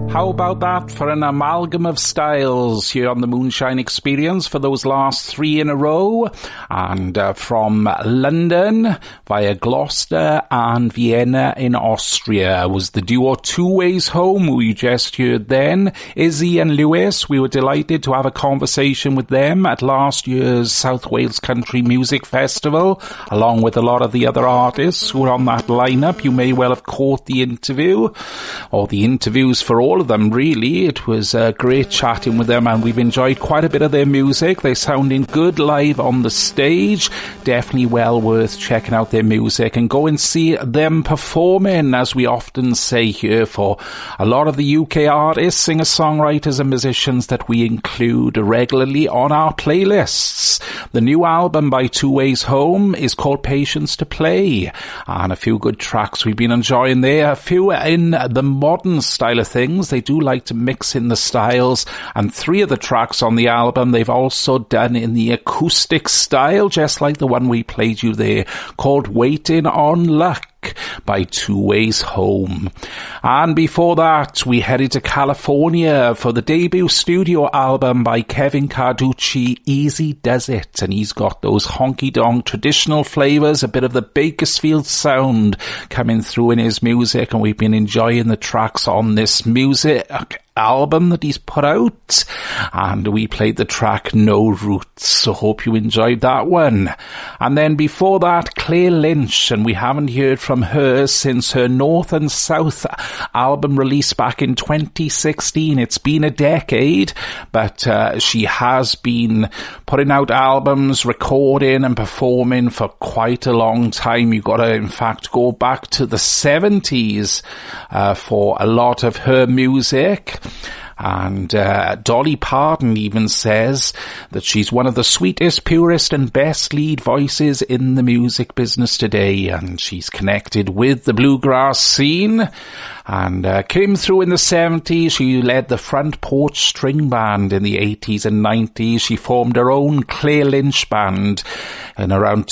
How about that for an amalgam of styles here on the Moonshine Experience for those last three in a row? And from London via Gloucester and Vienna in Austria was the duo Two Ways Home, who you just heard then. Izzy and Lewis, we were delighted to have a conversation with them at last year's South Wales Country Music Festival, along with a lot of the other artists who were on that lineup. You may well have caught the interview, or the interviews for all of them, really. It was great chatting with them, and we've enjoyed quite a bit of their music. They're sounding good live on the stage. Definitely well worth checking out their music and go and see them performing, as we often say here, for a lot of the UK artists, singer-songwriters and musicians that we include regularly on our playlists. The new album by Two Ways Home is called Patience to Play, and a few good tracks we've been enjoying there. A few in the modern style of things. They do like to mix in the styles, and three of the tracks on the album they've also done in the acoustic style, just like the one we played you there, called Waiting on Luck by Two Ways Home. And before that, we headed to California for the debut studio album by Kevin Carducci, Easy Does It. And he's got those honky-donk traditional flavours, a bit of the Bakersfield sound coming through in his music, and we've been enjoying the tracks on this music album that he's put out, and we played the track No Roots, so hope you enjoyed that one. And then before that, Claire Lynch, and we haven't heard from her since her North and South album release back in 2016. It's been a decade, but she has been putting out albums, recording and performing for quite a long time. You've got to, in fact, go back to the 70s for a lot of her music. And Dolly Parton even says that she's one of the sweetest, purest and best lead voices in the music business today, and she's connected with the bluegrass scene and came through in the 70s. She led the Front Porch String Band in the 80s and 90s. She formed her own Claire Lynch Band in around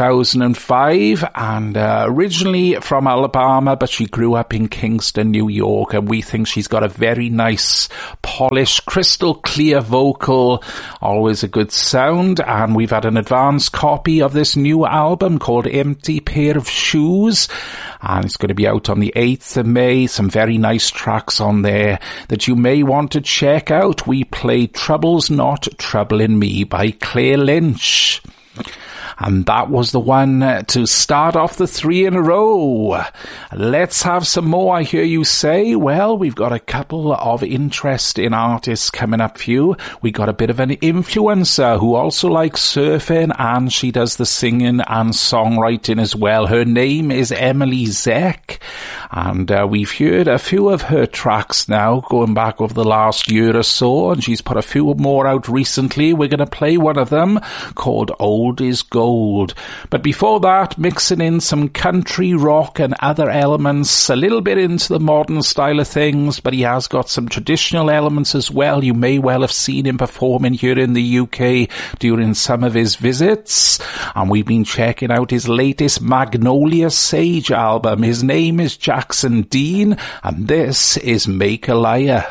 2005, and originally from Alabama, but she grew up in Kingston, New York, and we think she's got a very nice, polished, crystal clear vocal, always a good sound. And we've had an advance copy of this new album called Empty Pair of Shoes, and it's going to be out on the 8th of May. Some very nice tracks on there that you may want to check out. We played Trouble's Not Troubling Me by Claire Lynch. And that was the one to start off the three in a row. Let's have some more, I hear you say. Well, we've got a couple of interesting artists coming up for you. We got a bit of an influencer who also likes surfing, and she does the singing and songwriting as well. Her name is Emily Zeck, and we've heard a few of her tracks now going back over the last year or so, and she's put a few more out recently. We're going to play one of them called Old is Gold. But before that, mixing in some country rock and other elements, a little bit into the modern style of things, but he has got some traditional elements as well. You may well have seen him performing here in the UK during some of his visits, and we've been checking out his latest Magnolia Sage album. His name is Jackson Dean, and this is Make a Liar.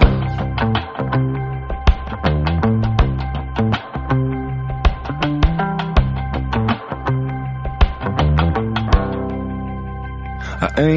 I ain't